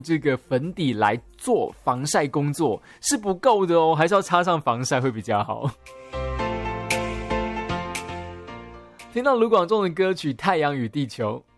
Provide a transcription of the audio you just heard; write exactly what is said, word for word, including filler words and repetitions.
这个粉底来做防晒工作是不够的哦，还是要擦上防晒会比较好。听到卢广仲的歌曲《太阳与地球》，